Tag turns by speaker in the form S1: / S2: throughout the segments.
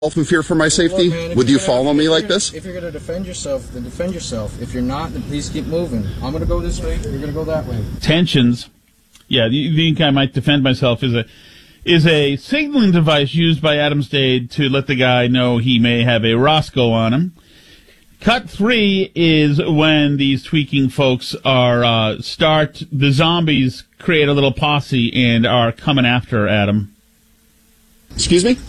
S1: in fear for my safety?
S2: Look, man,
S1: would you follow me like this?
S2: If you're going to defend yourself, then defend yourself. If you're not, then please keep moving. I'm going to go this way, you're going to go that way.
S3: Tensions. Yeah, you think I might defend myself is a signaling device used by Adams-Dade to let the guy know he may have a Roscoe on him. Cut 3 is when these tweaking folks are the zombies create a little posse and are coming after Adam.
S1: Excuse me?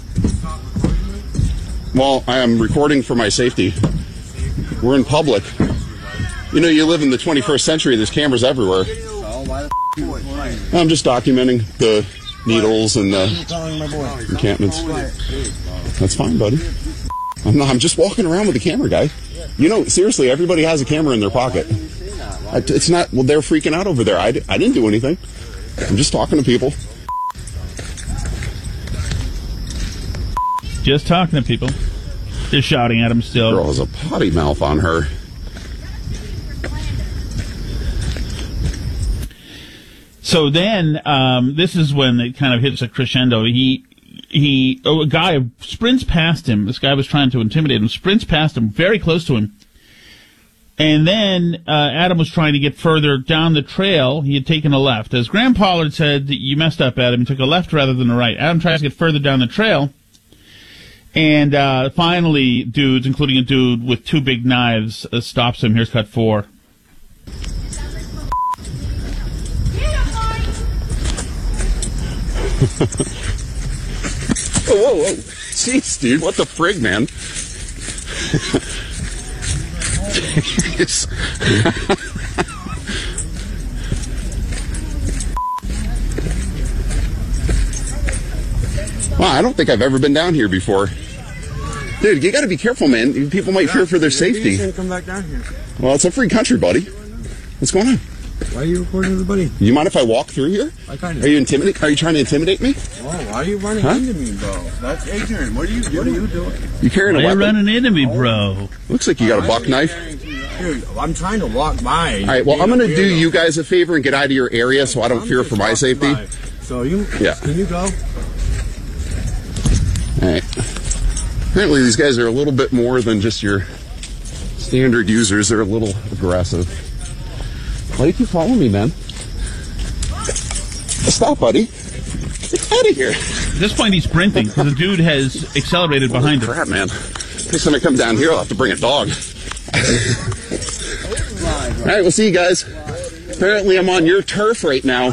S1: Well, I am recording for my safety. We're in public. You know, you live in the 21st century. There's cameras everywhere. I'm just documenting the needles and the encampments. That's fine, buddy. I'm just walking around with the camera guy. You know, seriously, everybody has a camera in their pocket. It's not, well, they're freaking out over there. I didn't do anything. I'm just talking to people.
S3: Just talking to people. They're shouting at him still.
S1: Girl has a potty mouth on her.
S3: So then, this is when it kind of hits a crescendo. A guy sprints past him. This guy was trying to intimidate him. Sprints past him, very close to him. And then Adam was trying to get further down the trail. He had taken a left. As Graham Pollard said, you messed up, Adam. You took a left rather than a right. Adam tries to get further down the trail. And finally, dudes, including a dude with two big knives, stops him. Here's cut 4.
S1: Whoa. Jeez, dude, what the frig, man? Wow, I don't think I've ever been down here before. Dude, you gotta be careful, man. People might fear for their safety.
S2: You shouldn't come back down here.
S1: Well, it's a free country, buddy. What's going on?
S2: Why are you recording everybody?
S1: Do you mind if I walk through here?
S2: I kind of.
S1: Are you trying to intimidate me?
S2: Oh, why are you running into me, bro? That's ignorant. What are you doing?
S1: You carrying a weapon?
S3: Why are you running into me, bro?
S1: Looks like you got a buck knife.
S2: Dude, I'm trying to walk by.
S1: All right, well, I'm going to do you guys a favor and get out of your area so I don't fear for my safety.
S2: So can you go?
S1: All right. Apparently these guys are a little bit more than just your standard users. They're a little aggressive. Why do you keep following me, man? Stop, buddy. Get out of here.
S3: At this point, he's sprinting because the dude has accelerated behind him.
S1: Crap, man. Next time I come down here, I'll have to bring a dog. All right, we'll see you guys. Apparently I'm on your turf right now.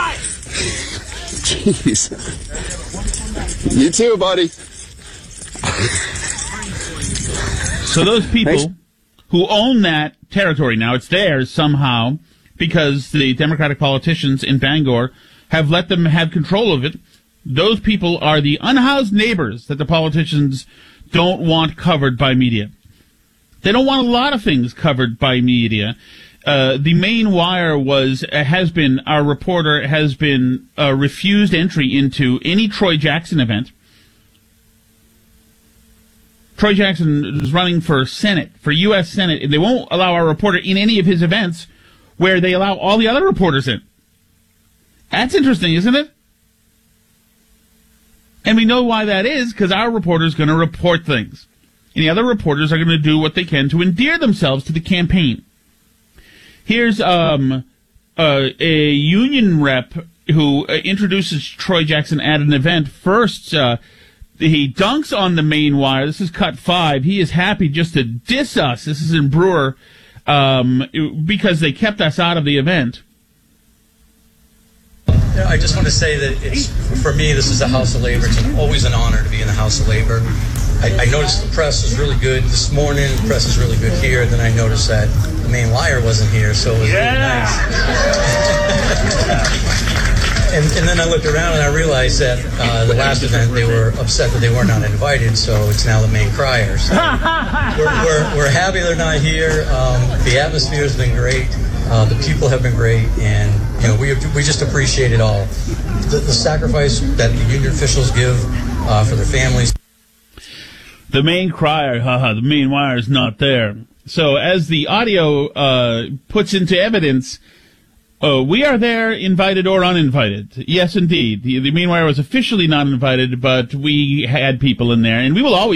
S1: Jeez. You too, buddy.
S3: So those people who own that territory now, it's theirs somehow because the Democratic politicians in Bangor have let them have control of it. Those people are the unhoused neighbors that the politicians don't want covered by media. They don't want a lot of things covered by media. The Main Wire our reporter has been refused entry into any Troy Jackson event. Troy Jackson is running for Senate, for U.S. Senate, and they won't allow our reporter in any of his events where they allow all the other reporters in. That's interesting, isn't it? And we know why that is, because our reporter is going to report things. And the other reporters are going to do what they can to endear themselves to the campaign. Here's a union rep who introduces Troy Jackson at an event. First, he dunks on the Main Wire. This is cut 5. He is happy just to diss us. This is in Brewer because they kept us out of the event.
S4: I just want to say that for me, this is the House of Labor. It's always an honor to be in the House of Labor. I noticed the press was really good this morning. The press is really good here. Then I noticed that the Main Wire wasn't here, so it was really nice. And then I looked around and I realized that the last event they were upset that they were not invited, so it's now the Main Crier. So we're happy they're not here. The atmosphere has been great. The people have been great, and we just appreciate it all. The sacrifice that the union officials give for their families.
S3: The Main Crier, the Main Wire is not there. So as the audio puts into evidence, we are there, invited or uninvited. Yes, indeed. The Main Wire was officially not invited, but we had people in there, and we will always